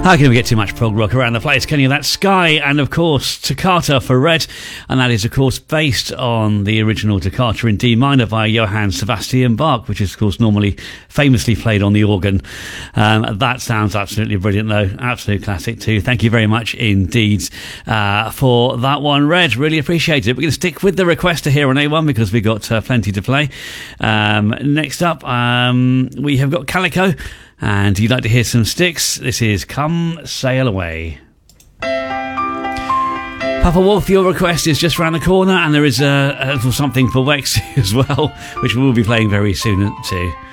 How can we get too much prog rock around the place, can you? That's Sky and, of course, Toccata for Red. And that is, of course, based on the original Toccata in D minor by Johann Sebastian Bach, which is, of course, normally famously played on the organ. That sounds absolutely brilliant, though. Absolute classic, too. Thank you very much indeed for that one, Red. Really appreciate it. We're going to stick with the requester here on A1 because we've got plenty to play. Next up, we have got Calico. And you'd like to hear some Styx? This is Come Sail Away. Papa Wolf, your request is just around the corner, and there is a little something for Wex as well, which we will be playing very soon too.